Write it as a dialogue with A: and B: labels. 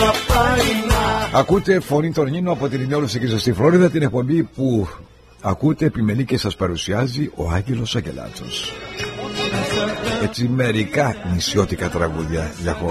A: Ακούτε Φωνή των Νίνο από την Ινιόλουσα και στη Φλόριδα, την εκπομπή που ακούτε, επιμελεί και σας παρουσιάζει ο Άγγελος Αγγελάτσος. Έτσι μερικά νησιώτικα τραγούδια για χώρο.